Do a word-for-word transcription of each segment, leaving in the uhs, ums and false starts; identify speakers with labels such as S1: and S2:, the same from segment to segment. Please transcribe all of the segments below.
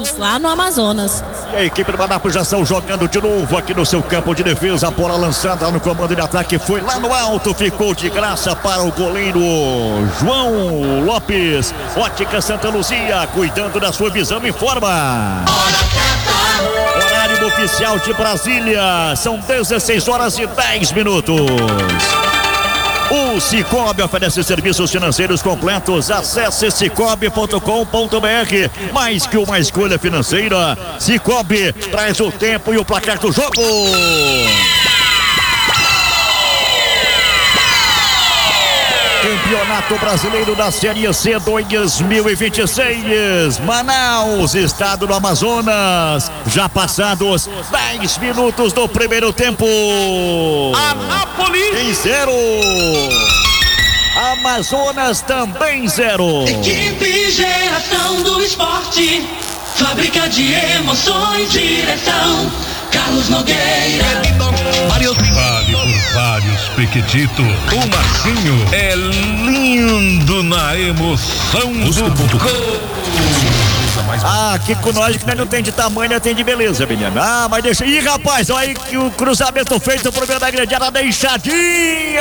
S1: gols lá no Amazonas.
S2: E a equipe do Anápolis já estão jogando de novo aqui no seu campo de defesa. A bola lançada no comando de ataque foi lá no alto, ficou de graça para o goleiro João Lopes. Ótica Santa Luzia, cuidando da sua visão, informa. Horário oficial de Brasília, são dezesseis horas e dez minutos. O Cicobi oferece serviços financeiros completos. Acesse cicobi ponto com ponto br. Mais que uma escolha financeira, Cicobi traz o tempo e o placar do jogo. Campeonato Brasileiro da Série C dois mil e vinte e seis, Manaus, estado do Amazonas. Já passados dez minutos do primeiro tempo.
S3: Anápolis
S2: em zero. Amazonas também zero.
S4: Equipe Geração do Esporte, fábrica de emoções, direção Carlos Nogueira.
S3: Vários por vários, Pequetito. O Marcinho é lindo na emoção do gol.
S2: Ah, aqui com nós que nós não tem de tamanho, não tem de beleza, menino. Ah, mas deixa. Ih, rapaz, olha aí que o cruzamento feito pro meio da grande área, deixadinha.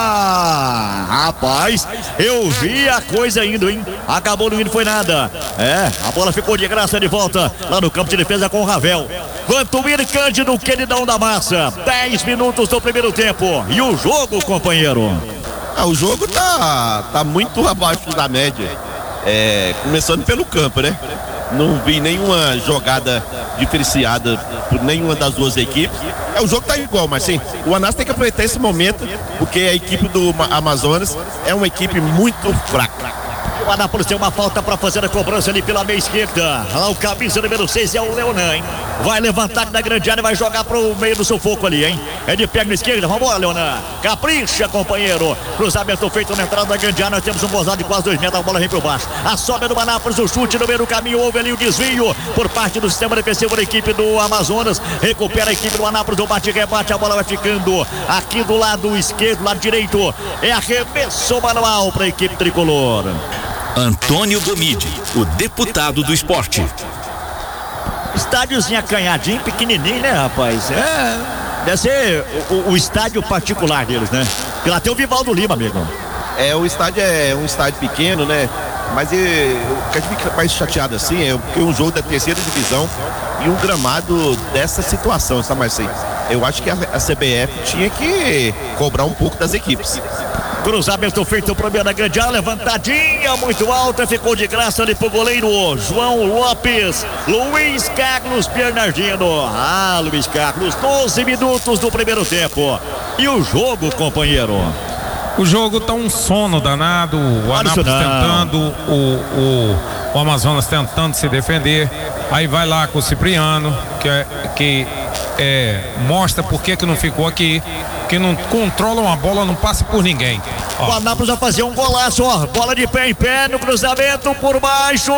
S2: Rapaz, eu vi a coisa indo, hein? Acabou não indo, foi nada. É, a bola ficou de graça de volta lá no campo de defesa com o Ravel. Vantuir Cândido, queridão da massa. dez minutos do primeiro tempo. E o jogo, companheiro?
S5: Ah, o jogo tá, tá muito abaixo da média. É, começando pelo campo, né? Não vi nenhuma jogada diferenciada por nenhuma das duas equipes. É, o jogo tá igual, mas sim, o Anápolis tem que aproveitar esse momento, porque a equipe do Amazonas é uma equipe muito fraca.
S2: O Anápolis tem uma falta para fazer a cobrança ali pela meia esquerda. Lá o camisa número seis é o Leonan, hein? Vai levantar da grande área e vai jogar pro meio do sufoco ali, hein? É de pé na esquerda, vambora, Leonan. Capricha, companheiro. Cruzamento feito na entrada da grande área. Nós temos um gozado de quase dois metros, a bola vem por baixo. A sobra do Anápolis, o chute no meio do caminho. Houve ali o desvio por parte do sistema defensivo da equipe do Amazonas. Recupera a equipe do Anápolis, o bate-rebate. A bola vai ficando aqui do lado esquerdo, lado direito. É arremesso manual para a equipe tricolor.
S6: Antônio Gomide, o deputado do esporte.
S2: Estádiozinho acanhadinho, pequenininho, né, rapaz? É, deve ser o, o estádio particular deles, né? Porque lá tem o Vivaldo Lima, amigo.
S5: É, o estádio é um estádio pequeno, né? Mas é, o que a gente fica mais chateado assim é porque um jogo da terceira divisão e um gramado dessa situação, sabe, Marcinho? Eu acho que a, a C B F tinha que cobrar um pouco das equipes.
S2: Cruzamento feito pro meio da grande área, levantadinha muito alta, ficou de graça ali pro goleiro João Lopes. Luiz Carlos Bernardino. Ah, Luiz Carlos, doze minutos do primeiro tempo. E o jogo, companheiro?
S7: O jogo tá um sono danado, o Anápolis tentando, o, o, o Amazonas tentando se defender. Aí vai lá com o Cipriano, que, é, que é, mostra por que que não ficou aqui. Que não controlam a bola, não passa por ninguém.
S2: Ó. O Anápolis vai fazer um golaço, ó. Bola de pé em pé no cruzamento por baixo.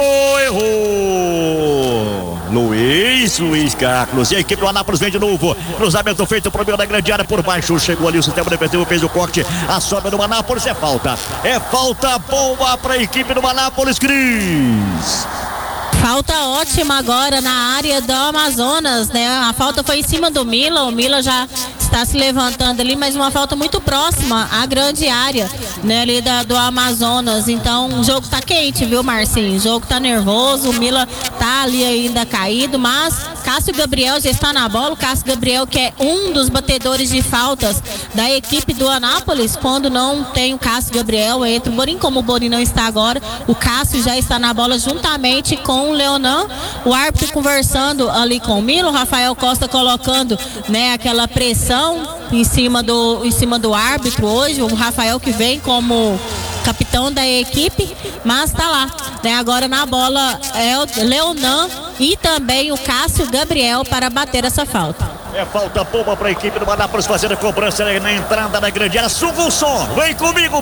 S2: Errou. Luiz, Luiz Carlos. E a equipe do Anápolis vem de novo. Cruzamento feito pro meio da grande área por baixo. Chegou ali o sistema defensivo, fez o corte. A sobra do Anápolis é falta. É falta boa para a equipe do Anápolis, Cris.
S1: Falta ótima agora na área do Amazonas, né? A falta foi em cima do Mila, o Mila já está se levantando ali, mas uma falta muito próxima à grande área, né, ali da, do Amazonas. Então o jogo tá quente, viu, Marcinho? O jogo tá nervoso, o Mila tá ali ainda caído, mas Cássio Gabriel já está na bola. O Cássio Gabriel, que é um dos batedores de faltas da equipe do Anápolis, quando não tem o Cássio Gabriel, entra o Borim, como o Borim não está agora, o Cássio já está na bola juntamente com o Leonan, o árbitro conversando ali com o Milo, o Rafael Costa colocando, né, aquela pressão em cima do, em cima do árbitro hoje, o Rafael que vem como capitão da equipe, mas tá lá, né? Agora na bola é o Leonan e também o Cássio Gabriel para bater essa falta.
S2: É falta boa para a equipe do Anápolis fazer a cobrança na entrada da grande área. Suga o som, vem comigo.